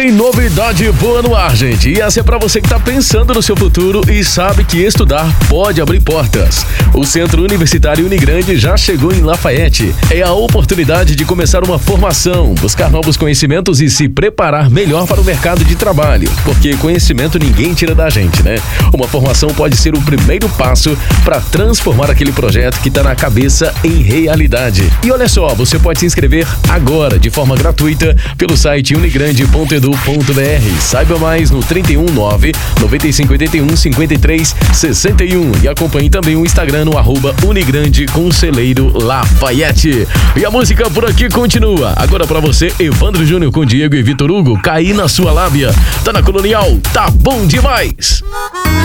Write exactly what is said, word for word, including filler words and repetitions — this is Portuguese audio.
Tem novidade boa no ar, gente. E essa é pra você que tá pensando no seu futuro e sabe que estudar pode abrir portas. O Centro Universitário Unigrande já chegou em Lafayette. É a oportunidade de começar uma formação, buscar novos conhecimentos e se preparar melhor para o mercado de trabalho. Porque conhecimento ninguém tira da gente, né? Uma formação pode ser o primeiro passo para transformar aquele projeto que tá na cabeça em realidade. E olha só, você pode se inscrever agora de forma gratuita pelo site unigrande ponto edu ponto br. Saiba mais no trinta e um, nove, noventa e cinco, oitenta e um, cinquenta e três, sessenta e um e acompanhe também o Instagram no arroba Unigrande Conselheiro Lafayette. E a música por aqui continua. Agora pra você, Evandro Júnior com Diego e Vitor Hugo, Caí na Sua Lábia. Tá na Colonial, tá bom demais!